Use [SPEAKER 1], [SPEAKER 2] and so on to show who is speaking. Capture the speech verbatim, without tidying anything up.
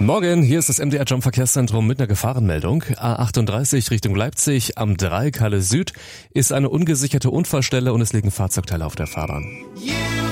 [SPEAKER 1] Morgen, hier ist das M D R Jump Verkehrszentrum mit einer Gefahrenmeldung. A achtunddreißig Richtung Leipzig am drei Kalle Süd ist eine ungesicherte Unfallstelle und es liegen Fahrzeugteile auf der Fahrbahn.
[SPEAKER 2] Yeah.